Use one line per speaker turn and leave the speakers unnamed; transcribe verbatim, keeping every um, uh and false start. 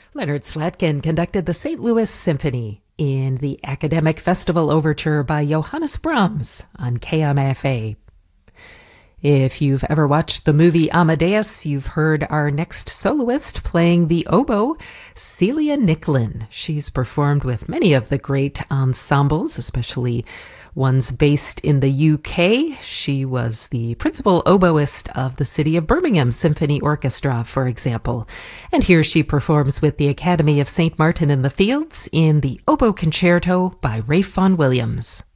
Leonard Slatkin conducted the Saint Louis Symphony in the Academic Festival Overture by Johannes Brahms on K M F A. If you've ever watched the movie Amadeus, you've heard our next soloist playing the oboe, Celia Nicklin. She's performed with many of the great ensembles, especially ones based in the U K. She was the principal oboist of the City of Birmingham Symphony Orchestra, for example. And here she performs with the Academy of Saint Martin in the Fields in the Oboe Concerto by Ralph Vaughan Williams.